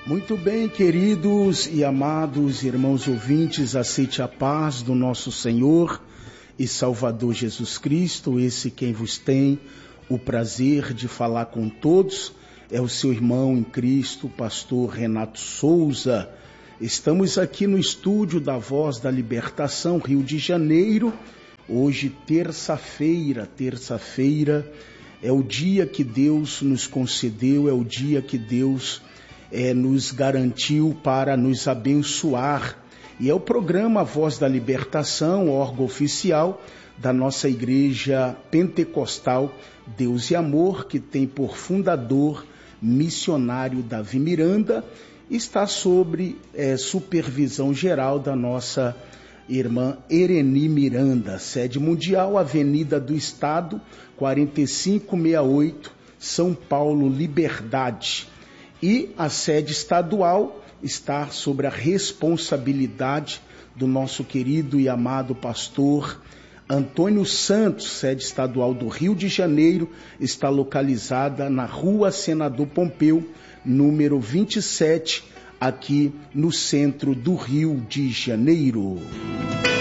Muito bem, queridos e amados irmãos ouvintes, aceite a paz do nosso Senhor e Salvador Jesus Cristo. Esse quem vos tem o prazer de falar com todos é o seu irmão em Cristo, pastor Renato Souza. Estamos aqui no estúdio da Voz da Libertação, Rio de Janeiro. Hoje, terça-feira é o dia que Deus nos concedeu, é o dia que Deus nos garantiu para nos abençoar. E é o programa Voz da Libertação, órgão oficial da nossa Igreja Pentecostal Deus e Amor, que tem por fundador missionário Davi Miranda, está sob supervisão geral da nossa irmã Ereni Miranda, sede mundial, Avenida do Estado, 4568, São Paulo, Liberdade. E a sede estadual está sobre a responsabilidade do nosso querido e amado pastor Antônio Santos. Sede estadual do Rio de Janeiro está localizada na Rua Senador Pompeu, número 27, aqui no centro do Rio de Janeiro.